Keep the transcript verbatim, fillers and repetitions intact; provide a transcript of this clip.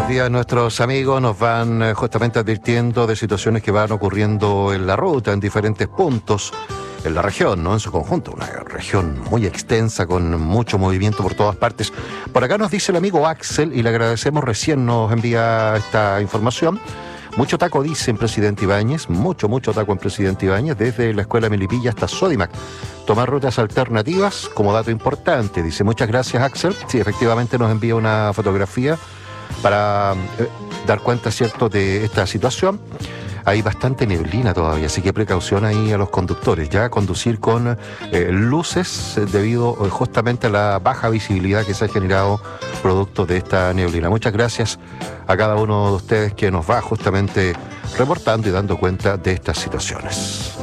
los días nuestros amigos nos van eh, justamente advirtiendo de situaciones que van ocurriendo en la ruta, en diferentes puntos, en la región, ¿no? En su conjunto, una región muy extensa con mucho movimiento por todas partes. Por acá nos dice el amigo Axel, y le agradecemos, recién nos envía esta información. Mucho taco, dice en Presidente Ibáñez, mucho, mucho taco en Presidente Ibáñez, desde la Escuela Melipilla hasta Sodimac. Tomar rutas alternativas como dato importante. Dice, muchas gracias, Axel. Sí, efectivamente nos envía una fotografía para eh, dar cuenta, ¿cierto?, de esta situación. Hay bastante neblina todavía, así que precaución ahí a los conductores, ya conducir con eh, luces eh, debido eh, justamente a la baja visibilidad que se ha generado producto de esta neblina. Muchas gracias a cada uno de ustedes que nos va justamente reportando y dando cuenta de estas situaciones.